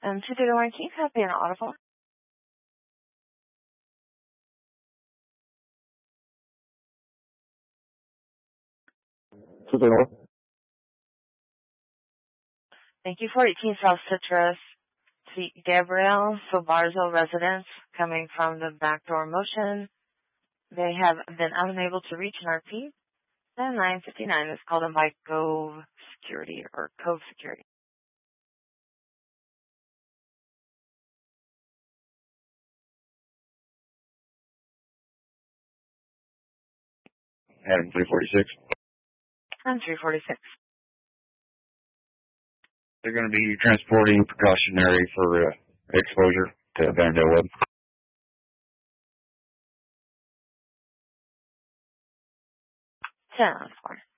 231 Keith, happy and audible. Thank you for 18 South Citrus. See Gabrielle Sobarzo residents coming from the backdoor motion. They have been unable to reach an RP. And 959 is called in by Cove Security or Cove Security. Adam 346. I'm 346. They're going to be transporting precautionary for exposure to Vanderbilt Web. 10-4.